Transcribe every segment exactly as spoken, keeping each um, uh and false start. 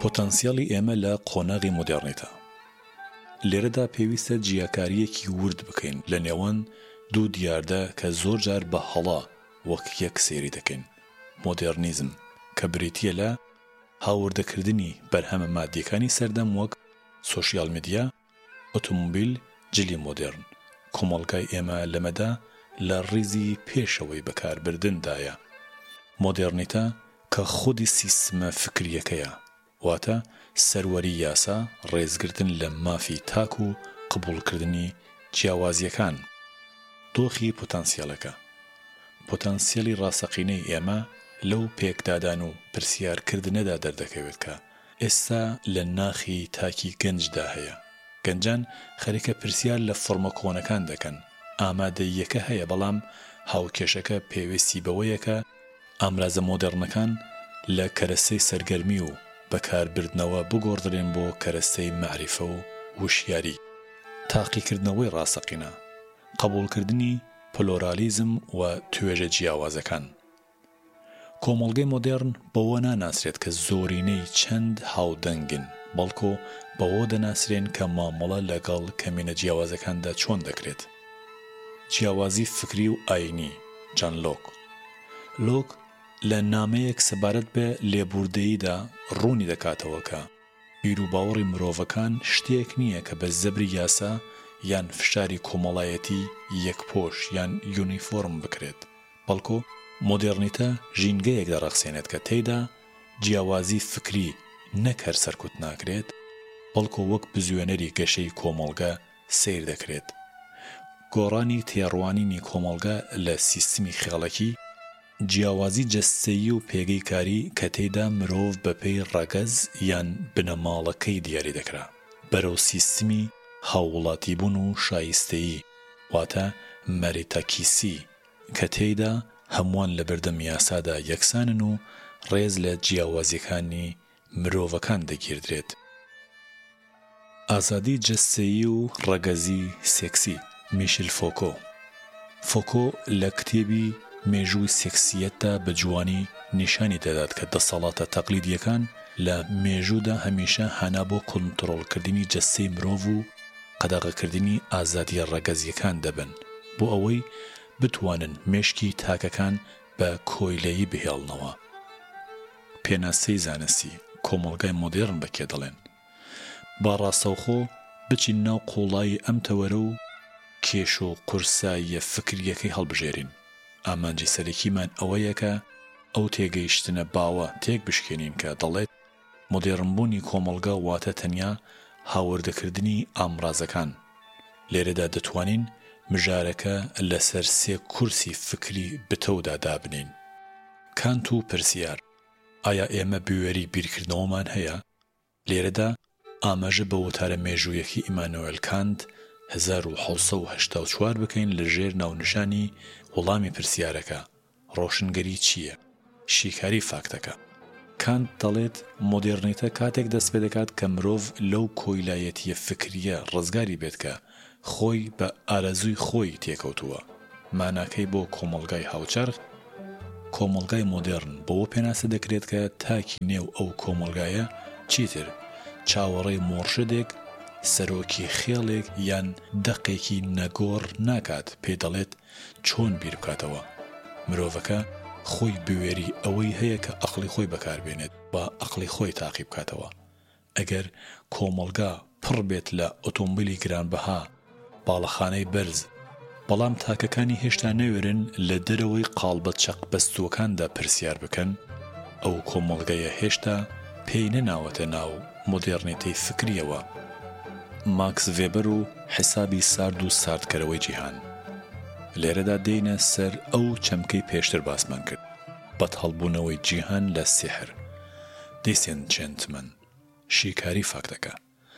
پۆتەنسیاڵی ئێمە لە قۆناغی مۆدێڕنیتە. لێرەدا پێویستە جیاکاریەکی ورد بکەین لە نێوان دوو دیاردە کە زۆر جار بە هەڵا وەک یەک سێری دەکەین. مۆدێرنیزم کە بریتیە لە هاوردەکردنی بەرهەمە مادیەکانی سەردەم وەک سۆشیال میدیا، ئۆتۆمۆبیل، جلی مۆدێرن. کۆمەڵگای ئێمە لەمەدا لە ڕیزی پێشەوەی بەکاربردندایە. مۆدێرنیتە کە خودی سیستمە فکریەکەیە، واتە سەروەری یاسا، ڕێزگرتن لە مافی تاک و قبوڵکردنی جیاوازیەکان. دۆخی پۆتەنسیالەکە پۆتەنسیالی ڕاستەقینەی ئێمە لەو پێکدادان و پرسیارکردنەدا دەردەکەوێت کە ئێستا لە ناخی تاکی گەنجدا هەیە. گەنجان خەریکە پرسیار لە فۆرمە کۆنەکان دەکەن. ئامادەییەکە هەیە، بەڵام هاوکێشەکە پێویستی بەوەیە کە ئامرازە مۆدێڕنەکان لە کەرەستەی سەرگەرمی و بەکاربردنەوە بگۆڕدرێن بۆ کەرەستەی معریفە و وشیاری. تاقیکردنەوەی ڕاستەقینە، قبوڵکردنی پلۆرالیزم و توێژە جیاوازەکان. کۆمەڵگەی مۆدێڕن بەوە ناناسرێت کە زۆرینەی چەند هاودەنگن، بەڵکو بەوە دەناسرێن کە مامەڵە لەگەڵ کەمینە جیاوازەکاندا چۆن دەکرێت. جیاوازی فکری و ئاینی. جان لۆک لۆک لە نامەیەک سەبارەت بە لێبوردەییدا ڕوونی دەکاتەوە کە بیرروباوەڕی مرۆڤەکان شتێک نییە کە بە زەبری یاسا یان فشاری کۆمەڵایەتی یەکپۆش یان یونیفۆرم بکرێت، بەڵکو مۆدێڕنیتە ژینگەیەک دەڕەخسێنێت کە تێیدا جیاوازی فکری نەک هەر سەرکوت ناکرێت، بەڵکو وەک بزوێنەری گەشەی کۆمەڵگە سیر دەکرێت. گۆڕانی تێڕوانینی کۆمەڵگە لە سیستمی خێڵەکی، جیاوازی جەستەیی و پێگەی کاری کە تێیدا مرۆڤ بەپێی ڕەگەز یان بنەماڵەکەی دیاری دەکرا بەرەو سیستمی هاووڵاتیبوون و شایستەیی، واتە مەریتاکیسی، کە تێیدا هەمووان لە بەردەم یاسادا یەکسانن و ڕێز لە جیاوازیەکانی مرۆڤەکان دەگیردرێت. ئازادی جەستەیی و ڕەگەزی سێکسی. میشل فۆکۆ فۆکۆ لە کتێبی مێژووی سێکسیەتدا بە جوانی نیشانی دەدات کە دەسەڵاتە تەقلیدیەکان لە مێژوودا هەمیشە هانا بۆ کۆنتڕۆڵکردنی جەستەی مرۆڤ و قەدەغەکردنی ئازادیە ڕەگەزیەکان دەبن بۆ ئەوەی بتوانن مێشکی تاکەکان بە کۆیلەیی بهێڵنەوە. پێناسەی زانستی. کۆمەڵگای مۆدێڕن بەکێ دەڵێن با ڕاستەوخۆ بچین ناو قوڵای ئەم تەوەرە و کێش و قورساییە فکریەکەی هەڵبژێرین. ئامانجی سەرەکیمان ئەوەیە کە ئەو تێگەیشتنە باوە تێک بشکێنین کە دەڵێت مۆدێڕنبوونی کۆمەڵگا واتە تەنیا هاوردەکردنی ئامرازەکان. لێرەدا دەتوانین مژارەکە لەسەر سێ کورسی فکری بتەودا دابنین. کانت و پرسیار. ئایا ئێمە بوێری بیرکردنەوەمان هەیە؟ لێرەدا ئاماژە بە وتارە مێژوویەکی ئیمانوئێل کانت هەزار و حەوت و هەشتا و چوار بکەین لەژێر ناونیشانی وەڵامی پرسیارەکە: ڕۆشنگەری چییە؟ شیکاری فاکتەکە. کانت دەڵێت مۆدێڕنیتە کاتێک دەست پێ دەکات کە مرۆڤ لەو کۆیلایەتیە فکریە ڕزگاری بێت کە خۆی بە ئارەزووی خۆی تێکەوتووە. ماناکەی بۆ کۆمەڵگای هاوچەرخ. کۆمەڵگای مۆدێڕن بەوە پێناسە دەکرێت کە تاکی نێو ئەو کۆمەڵگایە چیتر چاوەڕێی مۆرشدێک، سەرۆکی خێڵێک یان دەقێکی نەگۆڕ ناکات پێ دەڵێت چۆن بیر بکاتەوە. مرۆڤەکە خۆی بوێری ئەوەی هەیە کە ئەقڵی خۆی بەکاربێنێت با ئەقڵی خۆی تاقی بکاتەوە. ئەگەر کۆمەڵگا پڕ بێت لە ئۆتۆمبیلی گرانبەها، باڵەخانەی بەرز، بەڵام تاکەکانی هێشتا نەوێرن لە دەرەوەی قاڵبە چەق بەستووەکاندا پرسیار بکەن، ئەو کۆمەڵگەیە هێشتا پێی نەناوەتە ناو مۆدێڕنیتەی فکریەوە. ماکس ڤێبەر و حسابی سارد و ساردکەرەوەی جیهان. لێرەدا دێنە سەر ئەو چەمکەی پێشتر باسمان کرد: بەتەڵبوونەوەی جیهان لە سیحر. دیسێنچێنتمەن، شیکاری فاکتەکە.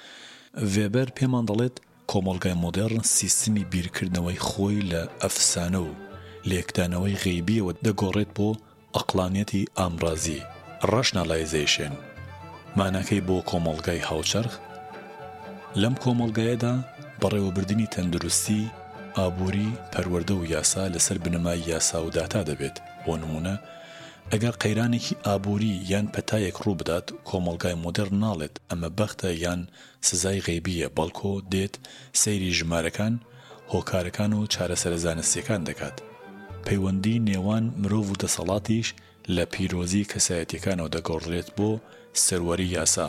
ڤێبەر پێمان دەڵێت کۆمەڵگای مۆدێڕن سیستمی بیرکردنەوەی خۆی لە ئەفسانە و لێکدانەوەی غەیبیەوە دەگۆڕێت بۆ ئەقلانیەتی ئامرازی، ڕاشناڵایزێشن. ماناکەی بۆ کۆمەڵگای هاوچەرخ. لەم کۆمەڵگایەدا بەڕێوەبردننی تەندروستی، ئابووری، پەروەردە و یاسا لەسەر بنەمای یاسا و داتا دەبێت. بۆ نمونە ئەگەر قەیرانێکی ئابووری یان پەتایەک ڕوو بدات کۆمەڵگای مۆدێرن ناڵێت ئەمە بەختە یان سزای غەیبیە، بەڵکو دێت سەیری ژمارەکان، هۆکارەکان و چارەسەرە زانستیەکان دەکات. پەیوەندی نێوان مرۆڤ و دەسەڵاتیش لە پیرۆزی کەسایەتیەکانەوە دەگۆڕێت بۆ سەروەری یاسا.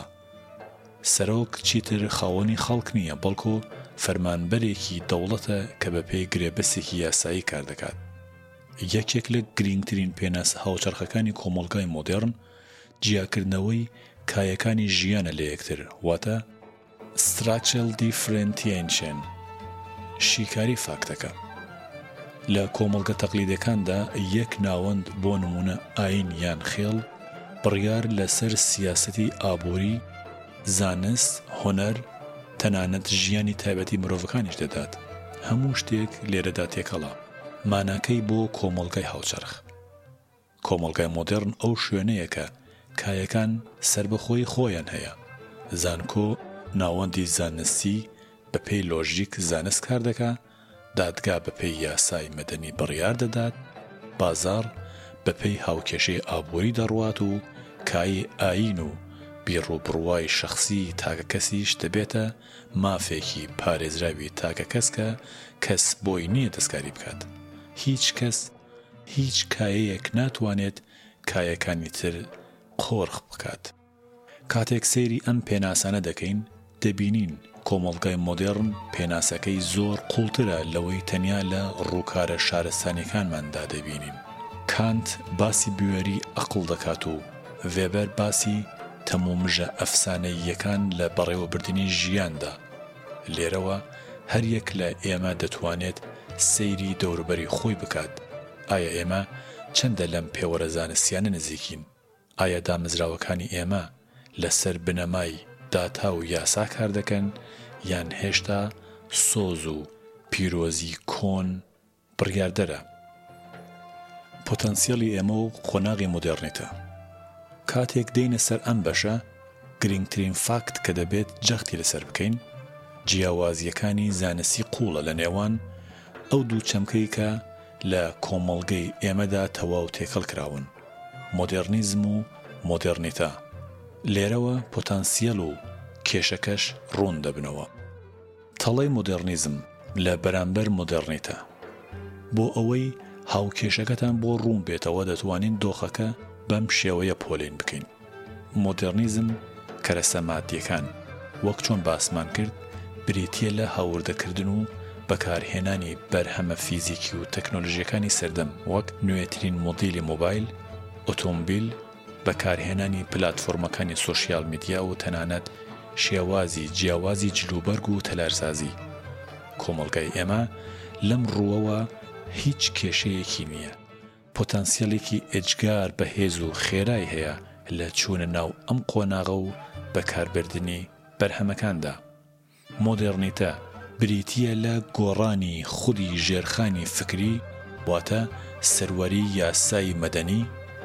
سەرۆک چیتر خاوەنی خەڵک نییە، بەڵکو فەرمانبەرێکی دەوڵەتە کە بەپێی گرێبەسێکی یاسایی کار دەکات. یەکێک لە گرنگترین پێناسە هاوچەرخەکانی کۆمەڵگای مۆدێرن جیاکردنەوەی کایەکانی ژیانە لە یەکتر، واتە structural differentiation، شیکاری فاکتەکە. لە کۆمەڵگە تەقلیدەکاندا یەک ناوەند بۆ نمونە ئاین یان خێڵ بڕیار لەسەر سیاسەتی ئابووری، زانست، هۆنەر، تەنانەت ژیانی تایبەتی مرۆڤەکانیش دەدات. هەموو شتێک لێرەدا تێکەڵا. ماناکەی بۆ کۆمەڵگای هاوچەرخ. کۆمەڵگای مۆدێرن ئەو شوێنەیە کە کایەکان سربەخۆی خۆیان هەیە. زانکۆ ناوەندی زانستی بەپێی لۆژیک زانست کار دەکا، دادگا بەپێی یاسای مەدەنی بڕیار دەدات، بازار بەپێی هاوکێشەی ئابووری دەڕوات و کای ئاین و بیڕوبڕوای شەخصی تاکە کەسیش دەبێتە مافێکی پارێزراوی تاکە کەس کە کەس بۆی نییە دەستکاری بکات. هیچ کەس هیچ کایەیەک ناتوانێت کایەکانی تر قۆرخ بکات. کاتێک سەیری ئەم پێناسانە دەکەین دەبینین کۆمەڵگای مۆدێرن پێناسەکەی زۆر قوڵترە لەوەی تەنیا لە ڕووکارە شارستانیەکانماندا دەبینین. کانت باسی بوێری ئەقڵ دەکات و ڤێبەر باسی تەمومژە ئەفسانەییەکان لە بەڕێوەبردننی ژیاندا. لێرەوە هەر یەک لە ئێمە دەتوانێت سەیری دەوروبەری خۆی بکات. ئایا ئێمە چەندە لەم پێوەرە زانستیانە نزیکین؟ ئایا دامەزراوەکانی ئێمە لەسەر بنەمای داتا و یاسا کار دەکەن یان هێشتا سۆز و پیرۆزی کۆن بڕیاردەرە؟ پۆتەنسیەلی ئێمە و خۆناغی مۆدێرنیتە. کاتێک دێینە سەر ئەم بەشە، گرنگترین فاکت کە دەبێت جەختی لەسەر بکەین جیاوازیەکانی زانستی قوڵە لە نێوان ئەو دوو چەمکەی کە لە کۆمەڵگەی ئێمەدا تەواو تێکەڵ کراون، مۆدێرنیزم و مۆدێرنیتە. لێرەوە پۆتەنسیەل و کێشەکەش ڕوون دەبنەوە. تەڵەی مۆدێرنیزم لە بەرامبەر مۆدێرنیتە. بۆ ئەوەی هاوکێشەکەتان بۆ ڕوون بێتەوە دەتوانین دۆخەکە بەم شێوەیە پۆلین بکەین. مۆدێرنیزم کەرەسە مادیەکان وەک چۆن باسمان کرد بریتیە لە هاوردەکردن و بەکارهێنانی بەرهەمە فیزیکی و تەکنۆلۆژیەکانی سەردەم وەک نوێترین مۆدیلی مۆبایل، ئۆتۆمبیل، بەکارهێنانی پلاتفۆرمەکانی سۆشیال میدیا و تەنانەت شێوازی جیاوازی جلوبەرگ و تەلارسازی. کۆمەڵگای ئێمە لەم ڕووەوە هیچ کێشەیەکی نییە. پۆتەنسیەلێکی ئەجگار بەهێز و خێرای هەیە لە چوونە ناو ئەم قۆناغە و بەکاربردنی بەرهەمەکاندا. مۆدێرنیتە بریتیە لە گۆڕانی خودی ژێرخانی فکری، واتە سەروەری یاسای مەدەنی،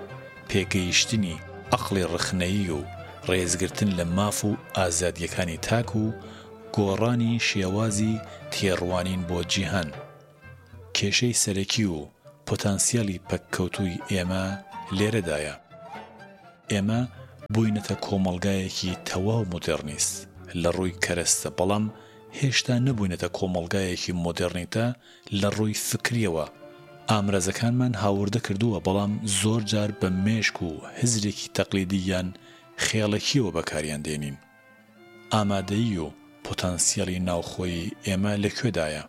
پێگەیشتنی عەقڵی ڕخنەیی و ڕێزگرتن لە ماف و ئازادیەکانی تاک و گۆڕانی شێوازی تێڕوانین بۆ جیهان. کێشەی سەرەکی و پۆتەنسیەلی پەککەوتووی ئێمە لێرەدایە. ئێمە بووینەتە کۆمەڵگایەکی تەواو مۆدێرنیست لە ڕووی کەرەستە، بەڵام هێشتا نەبووینەتە کۆمەڵگایەکی مۆدێرنیتە لە ڕووی فکریەوە. ئامرازەکانمان هاوردە کردووە، بەڵام زۆر جار بە مێشک و هزرێکی تەقلیدی یان خێڵەکیەوە بەکاریان دێنین. ئامادەیی و پۆتەنسیەلی ناوخۆی ئێمە لەکوێدایە؟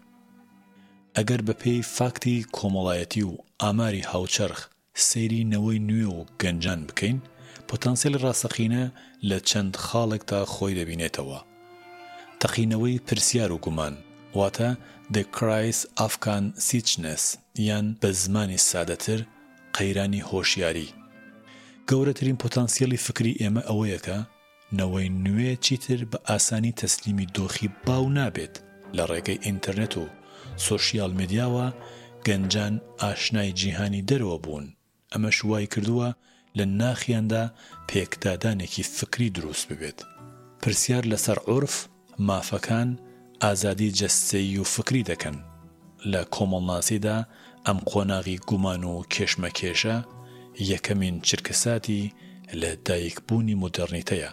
ئەگەر بەپێی فاکتی کۆمەڵایەتی و ئاماری هاوچەرخ سەیری نەوەی نوێ و گەنجان بکەین، پۆتەنسیەلی ڕاستەقینە لە چەند خاڵێکدا خۆی دەبینێتەوە. تەقینەوەی پرسیار و گومان، واتە The Crisis of Consciousness یان بە زمانی سادەتر قەیرانی هۆشیاری. گەورەترین پۆتەنسیەلی فکری ئێمە ئەوەیە کە نەوەی نوێ چیتر بە ئاسانی تەسلیمی دۆخی باو نابێت. لە ڕێگەی ئینتەرنێت و سۆشیال میدیاوە گەنجان ئاشنای جیهانی دەرەوە بوون. ئەمەش وای کردووە لە ناخیاندا پێکدادانێکی فکری دروست ببێت. پرسیار لەسەر عورف، مافەکان ئازادی جەستەیی و فکری دەکەن. لە کۆمەڵناسیدا ئەم قۆناغی گومان و کێشمەکێشە یەکەمین چرکەساتی لە دایکبوونی مۆدێرنیتەیە.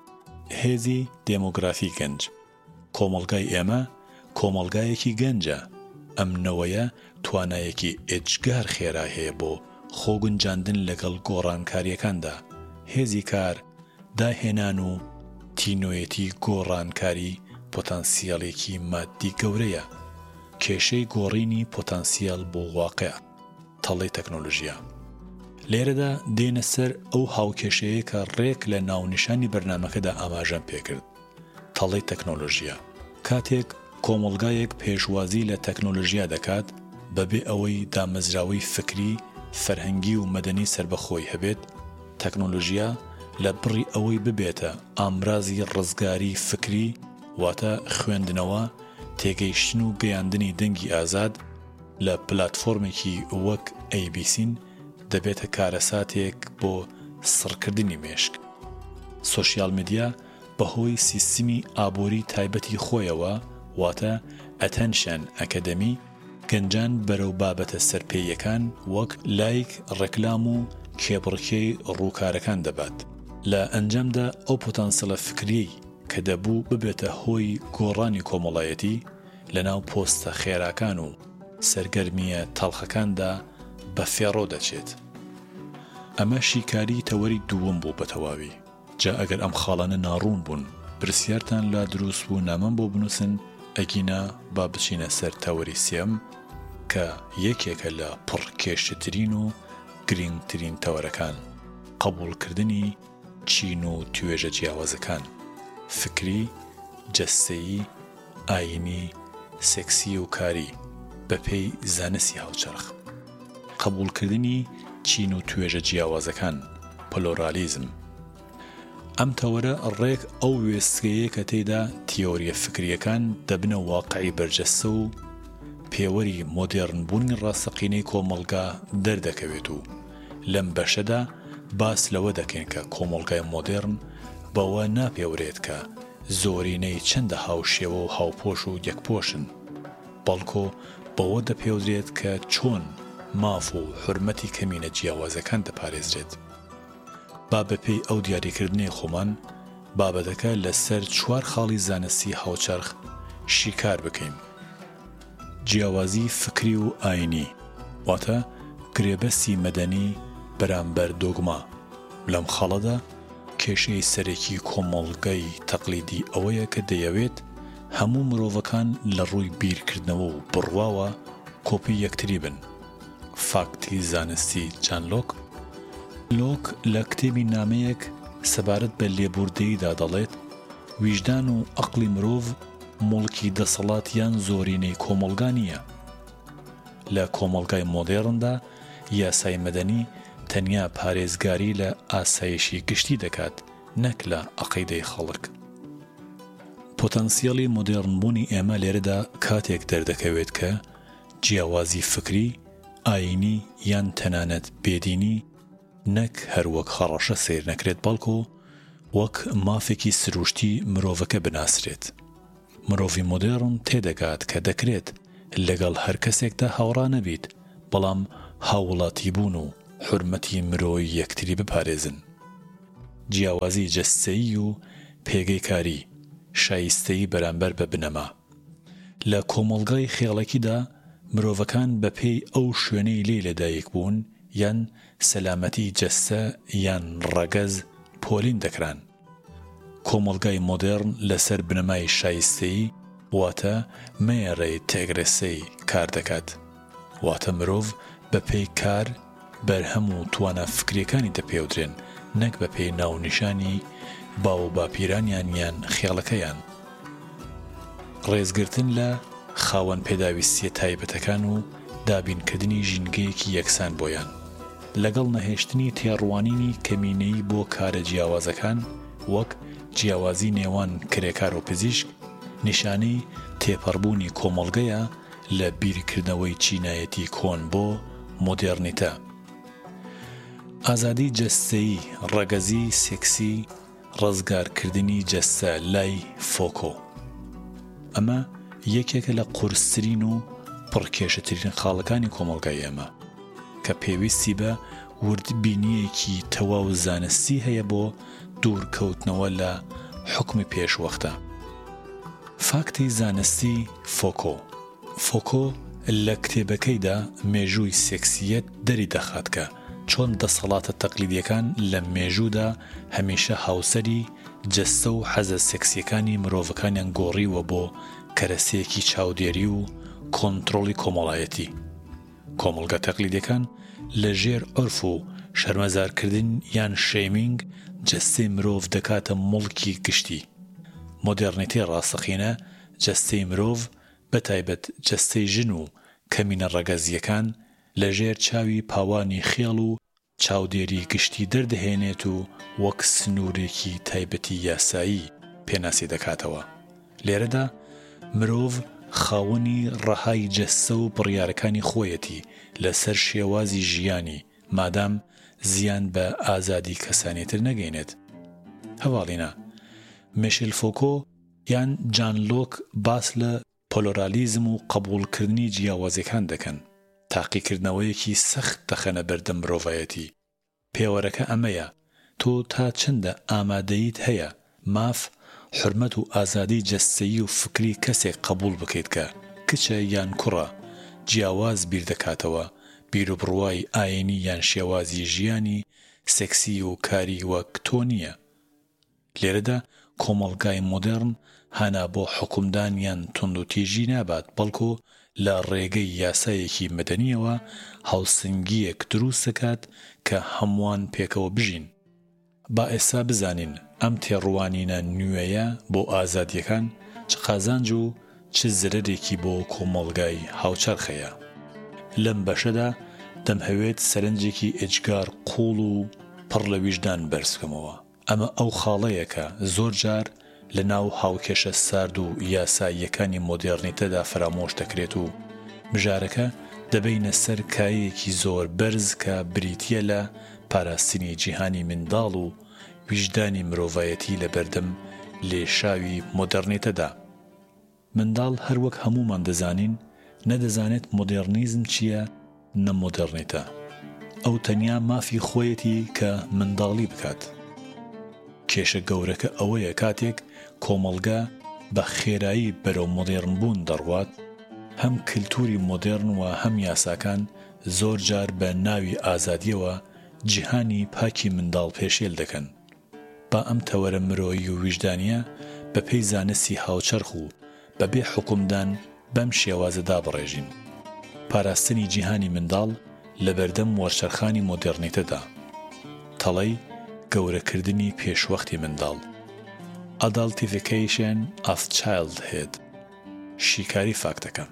هێزی دێمۆگرافی گەنج. کۆمەڵگای ئێمە کۆمەڵگایەکی گەنجە. ئەم نەوەیە توانایەکی ئێجگار خێرا هەیە بۆ خۆگونجاندن لەگەڵ گۆڕانکاریەکاندا. هێزی کار، داهێنان و تینۆیەتی گۆڕانکاری پۆتانسیاڵێکی مادی گەورەیە. کێشەی گۆڕینی پۆتانسیال بۆ واقع، تەڵەی تەکنۆلۆژیا. لێرەدا دێنە سەر ئەو هاوکێشەیە کە ڕێک لە ناونیشانی بەرنامەکەدا ئاماژەم پێکرد، تەڵەی تەکنۆلۆژیا. کاتێک کۆمەڵگایەک پێشوازی لە تەکنۆلۆژیا دەکات بەبێ ئەوەی دامەزراوەی فکری، فەرهەنگی و مەدەنی سربەخۆی هەبێت، تەکنۆلۆژیا لە بڕی ئەوەی ببێتە ئامرازی ڕزگاری فکری، واتە خوێندنەوە، تێگەیشتن و گەیاندنی دەنگی ئازاد لە پلاتفۆرمێکی وەک ئەی بی سین دەبێتە کارەساتێک بۆ سڕکردنی مێشک. سۆشیال میدیا بەهۆی سیستمی ئابووری تایبەتی خۆیەوە، واتە ئەتەنشن ئەکەدەمی، گەنجان بەرەو بابەتە سەرپێیەکان وەک لایک، ڕێکلام و کێبڕکێی ڕووکارەکان دەبات. لە ئەنجامدا ئەو پۆتانسیڵە فکریی کە دەبوو ببێتە هۆی گۆڕانی کۆمەڵایەتی لەناو پۆستە خێراکان و سەرگەرمیە تەڵخەکاندا بە فێڕۆ دەچێت. ئەمە شیکاری تەوەری دووەم بوو بە تەواوی. جا ئەگەر ئەم خاڵانە ناڕوون بوون، پرسیارتان لا دروست بوو نامەم بۆ بنووسن، ئەگینا با بچینە سەر تەوەری سێم کە یەکێکە لە پڕکێشترین و گرنگترین تەوەرەکان، قبوڵکردنی چین و توێژە جیاوازەکان، فکری، جەستەیی، ئاینی، سێکسی و کاری بەپێی زانستی هاوچەرخ. قبوڵکردنی چین و توێژە جیاوازەکان، پلۆرالیزم. ئەم تەوەرە ڕێک ئەو وێستگەیە کە تێیدا تیۆریە فکریەکان دەبنە واقعی بەرجەستە و پێوەری مۆدێرنبوونی ڕاستەقینەی کۆمەڵگا دەردەکەوێت و لەم بەشەدا باس لەوە دەکەین کە کۆمەڵگای مۆدێرن بەوە ناپێورێت کە زۆرینەی چەندە هاوشێوە و هاوپۆش و یەکپۆشن، بەڵکۆ بەوە دەپێودرێت کە چۆن ماف و حورمەتی کەمینە جیاوازەکان دەپارێزرێت. با بەپێی ئەو دیاریکردنەی خۆمان بابەتەکە لەسەر چوار خاڵی زانستی هاوچەرخ شیکار بکەین. جیاوازی فکری و ئاینی، واتە گرێبەستی مەدەنی بەرامبەر دۆگما. لەم خاڵەدا کێشەی سەرەکی کۆمەڵگەی تەقلیدی ئەوەیە کە دەیەوێت هەموو مرۆڤەکان لە ڕووی بیرکردنەوە و بڕواوە کۆپی یەکتری بن. فاکتی زانستی جان لۆک. لۆک لە کتێبی نامەیەک سەبارەت بە لێبوردەییدا دەڵێت ویژدان و عەقڵی مرۆڤ مڵکی دەسەڵات یان زۆرینەی کۆمەڵگا نییە. لە کۆمەڵگای مۆدێرندا یاسای مەدەنی تەنیا پارێزگاری لە ئاسایشی گشتی دەکات، نەک لە عەقیدەی خەڵک. پۆتەنسیاڵی مۆدێرنبوونی ئێمە لێرەدا کاتێک دەردەکەوێت کە جیاوازی فکری، ئاینی یان تەنانەت بێدینی نەک هەروەک خەڕەشە سیر نەکرێت، بەڵکو وەک مافێکی سروشتی مرۆڤەکە بناسرێت. مرۆڤی مۆدێرن تێدەگات کە دەکرێت لەگەڵ هەر کەسێکدا هاوڕا نەبیت، بەڵام هاوڵاتی بوون و حورمەتی مرۆی یەکتری بپارێزن. جیاوازی جەستەیی و پێگەی کاری، شایستەیی بەرامبەر بە بنەما. لە کۆمەڵگای خێڵەکیدا مرۆڤەکان بەپێی ئەو شوێنەی لێ لەدایک بوون یان سەلامەتی جەستە یان ڕەگەز پۆلین دەکران. کۆمەڵگای مۆدێرن لەسەر بنەمای شایستەیی، واتە مێڕەی تێگرەسەی کار دەکات، واتە مرۆڤ بەپێی کار بەرهەم و توانە فکریەکانی دەپێودرێن، نەک بەپێی ناونیشانی باو باپیرانیان یان خێڵەکەیان. ڕێزگرتن لە خاوەن پێداویستیە تایبەتەکان و دابینکردنی ژینگەیەکی یەکسان بۆیان، لەگەڵ نەهێشتنی تێڕوانینی کەمینەی بۆ کارە جیاوازەکان وەک جیاوازی نێوان کرێکار و پزیشک، نیشانەی تێپەڕبوونی کۆمەڵگەیە لە بیرکردنەوەی چینایەتی کۆن بۆ مۆدێرنیتە. ئازادی جەستەیی، ڕەگەزی سێکسی، ڕزگارکردنی جەستە لای فۆکۆ. ئەمە یەکێکە لە قورسترین و پڕکێشەترین خاڵەکانی کۆمەڵگای ئێمە کە پێویستی بە وردبینیەکی تەواو زانستی هەیە بۆ دوورکەوتنەوە لە حکمی پێشوەختە. فاکتی زانستی فۆکۆ. فۆکۆ لە کتێبەکەیدا مێژووی سێکسیەت دەری دەخات کە چۆن دەسەڵاتە تەقلیدیەکان لە مێژوودا هەمیشە هاوسەری جەستە و حەزە سێکسیەکانی مرۆڤەکانیان گۆڕیوە بۆ کەرەسەیەکی چاودێری و کۆنتڕۆڵی کۆمەڵایەتی. کۆمەڵگە تەقلیدیەکان لە ژێر عورف و شەرمەزارکردن یان شەیمینگ جەستەی مرۆڤ دەکاتە مڵکی گشتی. مۆدێرنیتەی ڕاستەقینە جەستەی مرۆڤ بەتایبەت جەستەی ژن و کەمینە ڕەگەزیەکان لە ژێر چاوی پاوانی خێڵ و چاودێری گشتی دەردەهێنێت و وەک سنوورێکی تایبەتی یاسایی پێناسی دەکاتەوە. لێرەدا مرۆڤ خاوەنی ڕەهای جەستە و بڕیارەکانی خۆیەتی لەسەر شێوازی ژیانی مادام زیان بە ئازادی کەسانیتر نەگەینێت. هەواڵینە میشێل فۆکۆ یان جان لۆک باس لە پۆلۆرالیزم و قبوڵکردنی جیاوازیەکان دەکەن. تاقیکردنەوەیەکی سەخت دەخەنە بەردەم مرۆڤایەتی. پێوەرەکە ئەمەیە تۆ تا چەندە ئامادەیت هەیە ماف حرمەت و ئازادی جەستەیی و فکری کەسێک قبول بکەیت کە کچە یان کوڕە جیاواز بیر دەکاتەوە بیرروبڕوای ئاینی یان شێوازی ژیانی سێکسی و کاری وەک تۆ نییە. لێرەدا کۆمەڵگای مۆدێرن هانا بۆ حکومدان یان توندوتیژی نابات بەڵکو لە ڕێگەی یاسایەکی مەدەنیەوە هاوسنگیەک دروست دەکات کە هەمووان پێکەوە بژین. با ئێستا بزانین ئەم تێڕوانینە نوێیە بۆ ئازادیەکان چ قازانج و چ زرەرێکی بۆ کۆمەڵگای هاوچەرخەیە. لەم بەشەدا دەمهەوێت سەرنجێکی ئێجگار قوڵ و پڕ لە ویژدان بەرزکەمەوە. ئەمە ئەو خاڵەیە کە زۆر جار لە ناو هاوکێشە سارد و یاساییەکانی مۆدێرنیتەدا فرامۆش دەکرێت و بژارەکە دەبینە سەر کایەکی زۆر بەرز کە بریتیە لە پاراستنی جیهانی منداڵ و ویژدانی مرۆڤایەتی لە بەردەم لێشاوی مۆدێرنیتەدا. منداڵ هەروەک هەموومان دەزانین نەدەزانێت مۆدێرنیزم چییە نەمۆدێرنیتە. ئەو تەنیا مافی خۆیەتی کە منداڵی بکات. کێشە گەورەکە ئەوەیە کاتێک کۆمەڵگا بە خێرایی بەرەو مۆدێرنبوون دەڕوات هەم کللتوری مۆدێرن و هەم یاساکان زۆر جار بە ناوی ئازادیەوە جیهانی پاکی منداڵ پێشێل دەکەن. با ئەم تەوەرە مرۆیی و ویژدانیە بە پێی زانستی هاوچەرخ و بەبێ حکومدان بەم شێوازەدا بڕێژین. پاراستنی جیهانی منداڵ لە بەردەم وەرچەرخانی مۆدێرنیتەدا. تەڵەی گەورەکردنی پێشوەختی منداڵ. Adultification of Childhood. شیکاری فاکتەکە.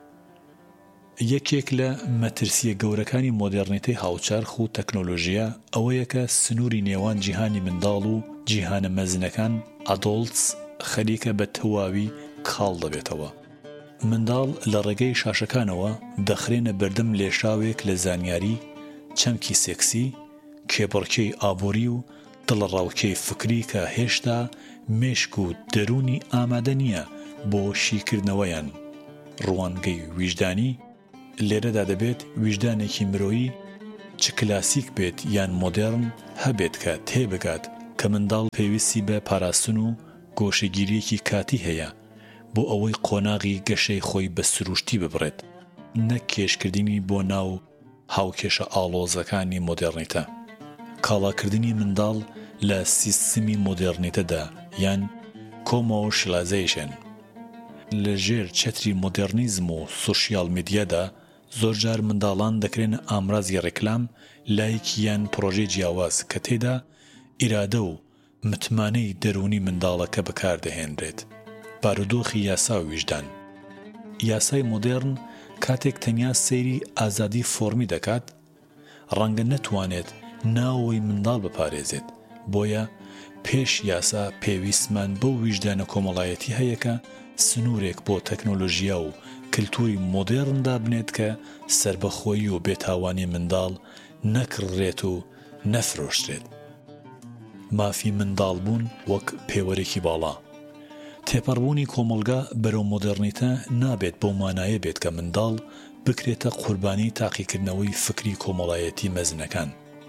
یەکێک لە مەترسیە گەورەکانی مۆدێرنیتەی هاوچەرخ و تەکنۆلۆژیە ئەوەیە کە سنووری نێوان جیهانی منداڵ و جیهانە مەزنەکان ئادۆڵتس خەریکە بە تەواوی کاڵ دەبێتەوە. منداڵ لە ڕێگەی شاشەکانەوە دەخرێنە بەردەم لێشاوێک لە زانیاری چەمکی سێکسی کێبڕکەی ئابووری و دڵڕاوکەی فکری کە هێشتا مێشک و دەرونی ئامادە نییە بۆ شیکردنەوەیان. ڕوانگەی ویژدانی لێرەدا دەبێت ویژدانێکی مرۆیی چ کلاسیک بێت یان مۆدێرن هەبێت کە تێبگات کە منداڵ پێویستی بە پاراستن و گۆشەگیریەکی کاتی هەیە بۆ ئەوەی قۆناغی گەشەی خۆی بە سروشتی ببڕێت، نەک کێشکردنی بۆ ناو هاوکێشە ئاڵۆزەکانی مۆدێرنیتە. کاڵاکردنی منداڵ لە سیستمی مۆدێرنیتەدا یان کۆمۆشلایزیشن. لە ژێر چەتری مۆدێرنیزم و سۆشیال میدیادا زۆرجار منداڵان دەکرێنە ئامرازی ڕێکلام لایەک یان پرۆژەی جیاواز کە تێدا ئیرادە و متمانەی دەرونی منداڵەکە بەکاردەهێنرێت. بارودۆخی یاسا و ویژدان. یاسای مۆدێرن کاتێک تەنیا سەیری ئازادی فۆرمی دەکات ڕەنگە نەتوانێت ناوەوەی منداڵ بپارێزێت. بۆیە پێش یاسا پێویستمان بەو ویژدانە کۆمەڵایەتی هەیە کە سنوورێک بۆ تەکنۆلۆژیا و کللتوری مۆدێرندا بنێت کە سربەخۆیی و بێتاوانی منداڵ نەکڕێت و نەفرۆشترێت. مافی منداڵ بوون وەک پێوەرێکی باڵا. تێپەڕبوونی کۆمەڵگا بەرەو مۆدێرنیتە نابێت بەو مانایە بێت کە منداڵ بکرێتە قوربانی تاقیکردنەوەی فکری کۆمەڵایەتی مەزنەکان.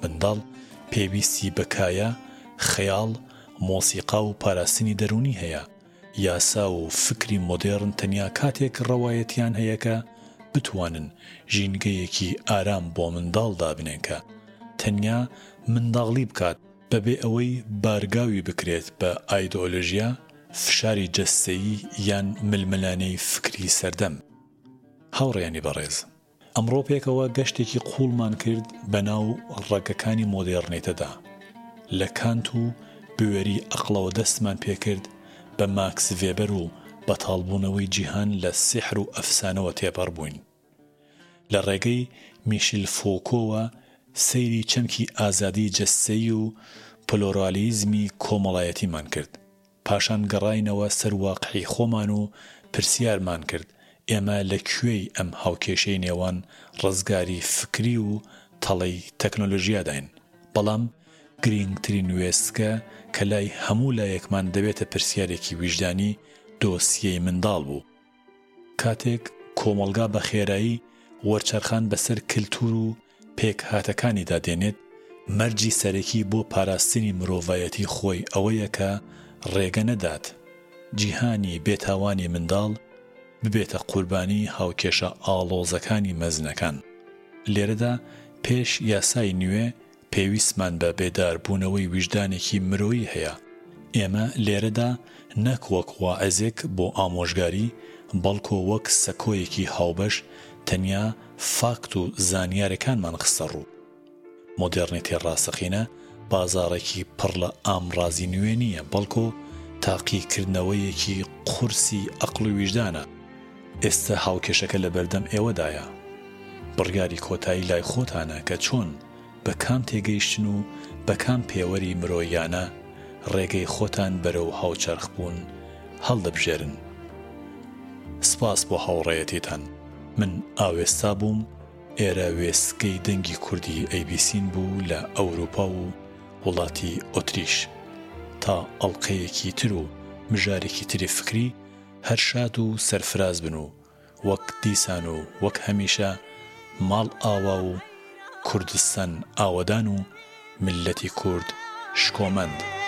منداڵ پێویستی بەکایە خەیاڵ مۆسیقا و پاراستنی دەرونی هەیە یاسا و فکری مۆدێرن تەنیا کاتێک ڕەوایەتیان هەیە کە بتوانن ژینگەیەکی ئارام بۆ منداڵ دابنێن کە تەنیا منداڵی بکات بەبێ ئەوەی بارگاوی بکرێت بە ئایدۆلۆژیا فشاری جەستەیی یان ململانەی فکری سەردەم. هاوڕێیانی بەڕێز، ئەمڕۆ پێکەوە گەشتێکی قوڵمان کرد بەناو ڕەگەکانی مۆدێرنێتەدا. لە کانت و بوێری ئەقڵەوە دەستمان پێکرد بە ماکس ڤێبەر و بەتاڵبوونەوەی جیهان لە سیحر و ئەفسانەوە تێپەڕ بووین. لە ڕێگەی میشیل فۆکۆوە سەیری چەمکی ئازادی جەستەیی و پلۆرالیزمی کۆمەڵایەتیمان کرد. پاشان گەڕاینەوە سەر واقعی خۆمان و پرسیارمان کرد ئێمە لەکوێی ئەم هاوکێشەی نێوان ڕزگاری فکری و تەڵەی تەکنۆلۆژیاداین. بەڵام گرنگترین وێستگە کە لای هەموو لایەکمان دەبێتە پرسیارێکی ویژدانی دۆسیەی منداڵ بوو. کاتێک کۆمەڵگا بە خێرایی وەرچەرخان بەسەر کلتور و پێک هاتەکانیدا دێنێت، مەرجی سەرەکی بۆ پاراستنی مرۆڤایەتی خۆی ئەوەیە کە ڕێگە نەدات جیهانی بێتاوانی منداڵ ببێتە قوربانی هاوکێشە ئاڵۆزەکانی مەزنەکان. لێرەدا پێش یاسای نوێ پێویستمان بە بێداربوونەوەی ویژدانێکی مرۆیی هەیە. ئێمە لێرەدا نەک وەک واعەزێک بۆ ئامۆژگاری بەڵکو وەک سەکۆیەکی هاوبەش تەنیا فاکت و زانیارەکانمان خستە ڕوو. مۆدێرنیتی ڕاستەقینە بازارێکی پڕ لە ئامڕازی نوێ نییە، بەڵکو تاقیکردنەوەیەکی قورسی ئەقڵ و ویژدانە. ئێستا هاوکێشەکە لە بەردەم ئێوەدایە. بڕیاری کۆتایی لای خۆتانە کە چۆن بە کام تێگەیشتن و بە کام پێوەری مرۆیانە ڕێگەی خۆتان بەرەو هاوچەرخ بوون هەڵدەبژێرن. سپاس بۆ هاوڕێیەتیتان. من ئاوێستا بووم. ئێرە وێستگەی دەنگی کوردی ئەی بی سین بوو لە ئەوروپا و وڵاتی ئۆتریش. تا ئەڵقەیەکی تر و مژارێکی تری فکری هەر شاد و سەرفراز بن و وەک دیسان و وەک هەمیشە ماڵ ئاوا و کوردستان ئاوەدان و ملەتی کورد شکۆمەند.